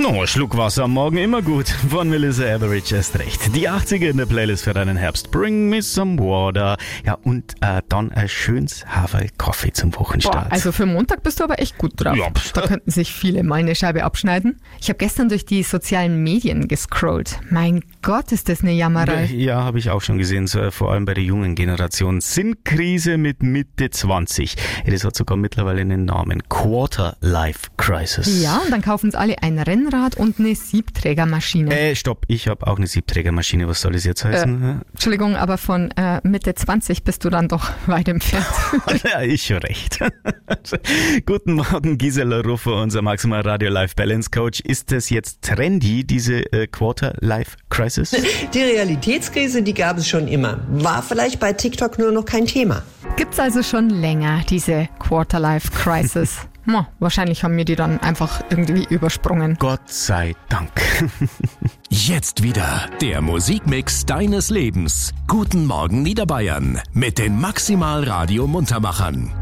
No, Schluck Wasser am Morgen immer gut. Von Melissa Etheridge erst recht. Die 80er in der Playlist für deinen Herbst. Bring me some water. Ja, und dann ein schönes Haferl-Kaffee zum Wochenstart. Boah, also für Montag bist du aber echt gut drauf. Ja. Da könnten sich viele mal eine Scheibe abschneiden. Ich habe gestern durch die sozialen Medien gescrollt. Mein Gott, ist das eine Jammerei. Ja, habe ich auch schon gesehen, so, vor allem bei der jungen Generation. Sinnkrise mit Mitte 20. Ja, das hat sogar mittlerweile einen Namen. Quarter-Life-Crisis. Ja, und dann kaufen sie alle ein Rennrad und eine Siebträgermaschine. Stopp, ich habe auch eine Siebträgermaschine. Was soll das jetzt heißen? Entschuldigung, aber von Mitte 20 bist du dann doch weit entfernt. Ja, ich schon recht. Guten Morgen, Gisela Ruffer, unser Maximal Radio Life Balance Coach. Ist das jetzt trendy, diese Quarter-Life-Crisis? Die Realitätskrise, die gab es schon immer. War vielleicht bei TikTok nur noch kein Thema. Gibt's also schon länger, diese Quarter-Life-Crisis? Wahrscheinlich haben wir die dann einfach irgendwie übersprungen. Gott sei Dank. Jetzt wieder der Musikmix deines Lebens. Guten Morgen Niederbayern mit den Maximal Radio Muntermachern.